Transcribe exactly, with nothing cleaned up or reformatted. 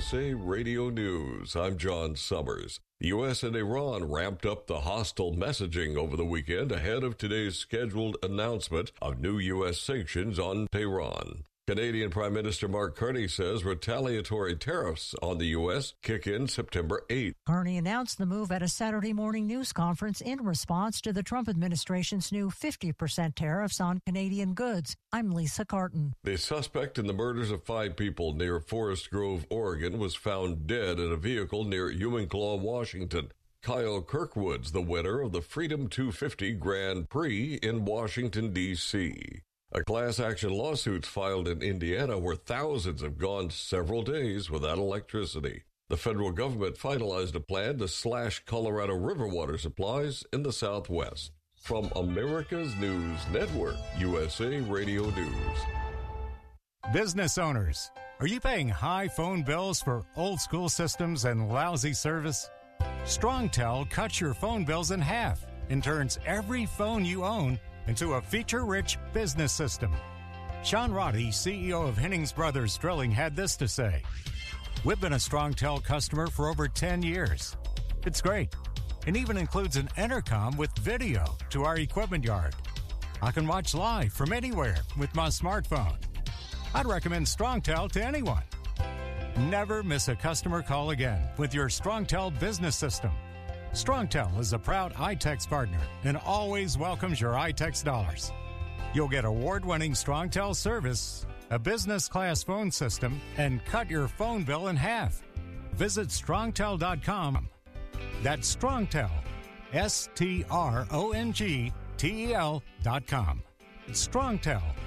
S A Radio News. I'm John Summers. The U S and Iran ramped up the hostile messaging over the weekend ahead of today's scheduled announcement of new U S sanctions on Tehran. Canadian Prime Minister Mark Carney says retaliatory tariffs on the U S kick in September eighth. Carney announced the move at a Saturday morning news conference in response to the Trump administration's new fifty percent tariffs on Canadian goods. I'm Lisa Carton. The suspect in the murders of five people near Forest Grove, Oregon, was found dead in a vehicle near Umanclaw, Washington. Kyle Kirkwood's the winner of the Freedom two fifty Grand Prix in Washington, D C A class action lawsuit filed in Indiana where thousands have gone several days without electricity. The federal government finalized a plan to slash Colorado River water supplies in the Southwest. From America's News Network, U S A Radio News. Business owners, are you paying high phone bills for old school systems and lousy service? StrongTel cuts your phone bills in half and turns every phone you own into a feature-rich business system. Sean Roddy, C E O of Hennings Brothers Drilling, had this to say. We've been a StrongTel customer for over ten years. It's great. It even includes an intercom with video to our equipment yard. I can watch live from anywhere with my smartphone. I'd recommend StrongTel to anyone. Never miss a customer call again with your StrongTel business system. StrongTel is a proud iTex partner and always welcomes your iTex dollars. You'll get award-winning StrongTel service, a business-class phone system, and cut your phone bill in half. Visit strongtel dot com. That's StrongTel, S T R O N G T E L dot com. It's StrongTel.